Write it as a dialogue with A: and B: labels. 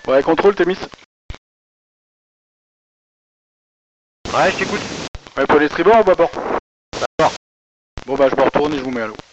A: Ouais, contrôle, Témis.
B: Ouais, je t'écoute.
A: Ouais, pour les tribords ou bâbord?
B: Bâbord.
A: Bon bah je me retourne et je vous mets à l'eau.